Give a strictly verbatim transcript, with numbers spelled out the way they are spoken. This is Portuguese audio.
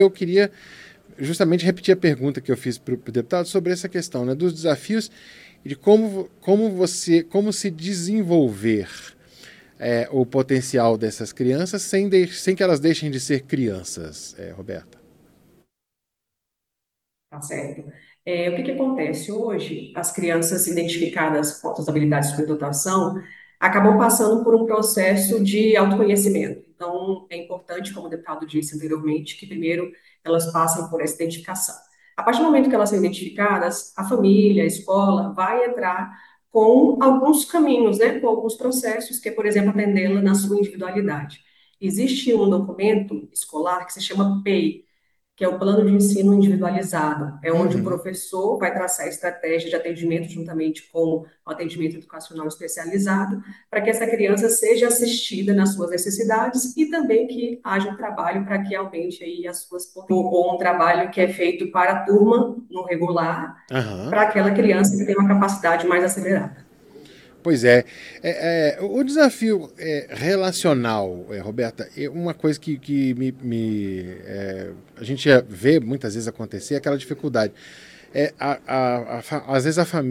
Eu queria justamente repetir a pergunta que eu fiz para o deputado sobre essa questão, né, dos desafios e de como, como, você, como se desenvolver é, o potencial dessas crianças sem, de, sem que elas deixem de ser crianças, é, Roberta. Tá certo. É, o que que acontece? Hoje, as crianças identificadas com altas habilidades de superdotação acabam passando por um processo de autoconhecimento. Então, é importante, como o deputado disse anteriormente, que primeiro elas passem por essa identificação. A partir do momento que elas são identificadas, a família, a escola, vai entrar com alguns caminhos, né, com alguns processos, que é, por exemplo, atendê-la na sua individualidade. Existe um documento escolar que se chama P E I, que é o plano de ensino individualizado, é onde o Uhum. professor vai traçar a estratégia de atendimento juntamente com o atendimento educacional especializado, para que essa criança seja assistida nas suas necessidades e também que haja um trabalho para que aumente aí as suas ou um trabalho que é feito para a turma no regular, Aham. para aquela criança que tem uma capacidade mais acelerada. Pois é. É, é, o desafio é, relacional, é, Roberta, é uma coisa que, que me, me, é, a gente vê muitas vezes acontecer, é aquela dificuldade. É, a, a, a, às vezes a família